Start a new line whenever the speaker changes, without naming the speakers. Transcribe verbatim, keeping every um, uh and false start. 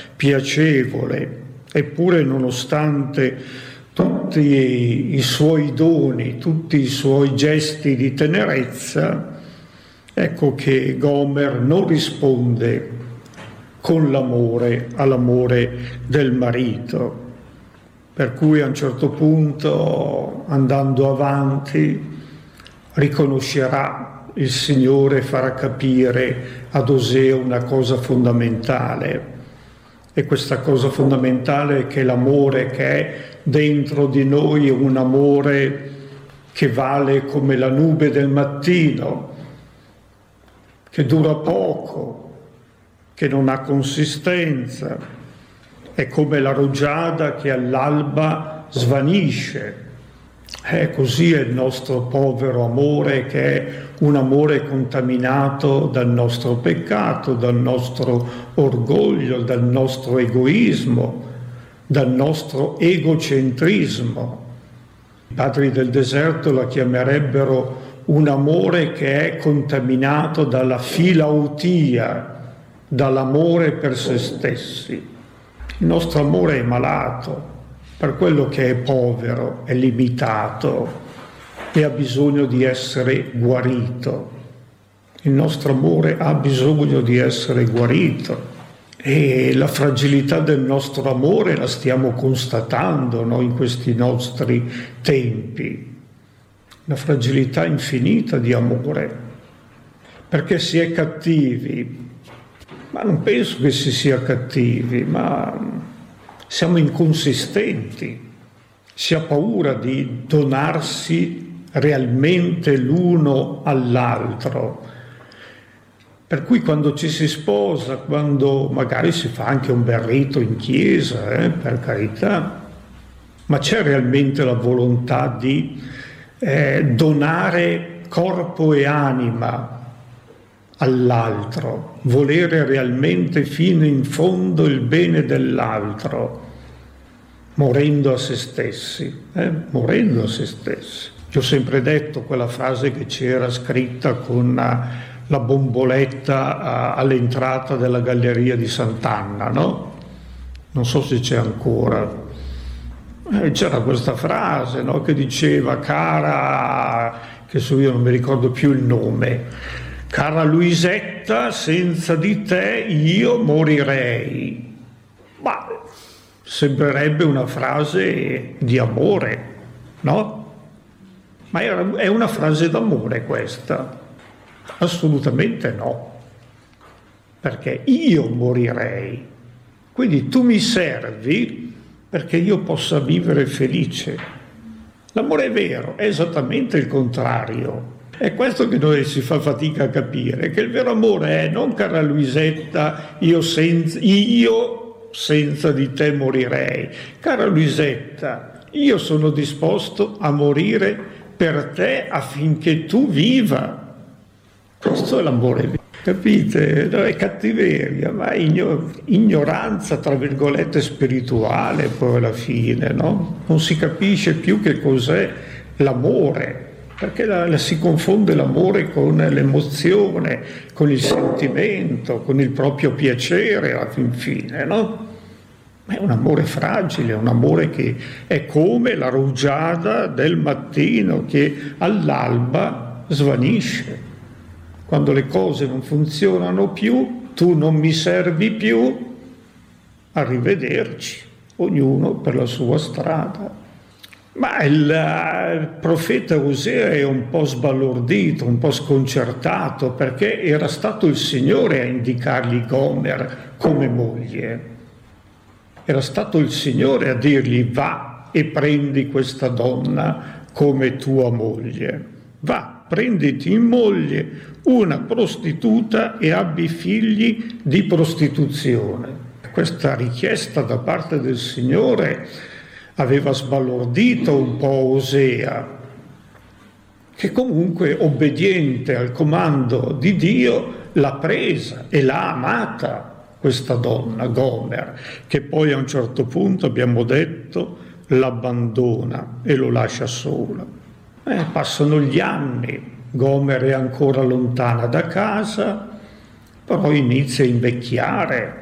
piacevole, eppure nonostante tutti i suoi doni, tutti i suoi gesti di tenerezza, ecco che Gomer non risponde con l'amore all'amore del marito. Per cui a un certo punto, andando avanti, riconoscerà il Signore, farà capire ad Osea una cosa fondamentale. E questa cosa fondamentale è che l'amore che è dentro di noi è un amore che vale come la nube del mattino, che dura poco, che non ha consistenza, è come la rugiada che all'alba svanisce. Eh, così è il nostro povero amore, che è un amore contaminato dal nostro peccato, dal nostro orgoglio, dal nostro egoismo, dal nostro egocentrismo. I padri del deserto la chiamerebbero un amore che è contaminato dalla filautia, dall'amore per se stessi. Il nostro amore è malato, per quello che è povero, è limitato e ha bisogno di essere guarito. Il nostro amore ha bisogno di essere guarito e la fragilità del nostro amore la stiamo constatando, no, in questi nostri tempi. La fragilità infinita di amore, perché si è cattivi, ma non penso che si sia cattivi, ma siamo inconsistenti, si ha paura di donarsi realmente l'uno all'altro. Per cui quando ci si sposa, quando magari si fa anche un bel rito in chiesa, eh, per carità, ma c'è realmente la volontà di eh, donare corpo e anima all'altro, volere realmente fino in fondo il bene dell'altro, morendo a se stessi, eh? morendo a se stessi. Io ho sempre detto quella frase che c'era scritta con la bomboletta all'entrata della galleria di Sant'Anna, no? Non so se c'è ancora. Eh, c'era questa frase, no? Che diceva: cara, che so io non mi ricordo più il nome, cara Luisetta, senza di te io morirei. Ma sembrerebbe una frase di amore, no? Ma è una frase d'amore questa? Assolutamente no, perché io morirei, quindi tu mi servi perché io possa vivere felice. L'amore vero è esattamente il contrario. È questo che noi si fa fatica a capire, che il vero amore è: non cara Luisetta, io senza, io senza di te morirei. Cara Luisetta, io sono disposto a morire per te affinché tu viva. Questo è l'amore, capite? Non è cattiveria, ma è ignoranza, tra virgolette, spirituale poi alla fine, no? Non si capisce più che cos'è l'amore, perché la, la, si confonde l'amore con l'emozione, con il sentimento, con il proprio piacere alla fin fine, no? Ma è un amore fragile, un amore che è come la rugiada del mattino che all'alba svanisce. Quando le cose non funzionano più, tu non mi servi più, arrivederci, ognuno per la sua strada. Ma il, il profeta Osea è un po' sbalordito, un po' sconcertato, perché era stato il Signore a indicargli Gomer come moglie. Era stato il Signore a dirgli: va e prendi questa donna come tua moglie. Va, prenditi in moglie una prostituta e abbi figli di prostituzione. Questa richiesta da parte del Signore aveva sbalordito un po' Osea, che comunque, obbediente al comando di Dio, l'ha presa e l'ha amata questa donna, Gomer, che poi a un certo punto, abbiamo detto, l'abbandona e lo lascia sola. Eh, passano gli anni, Gomer è ancora lontana da casa, però inizia a invecchiare,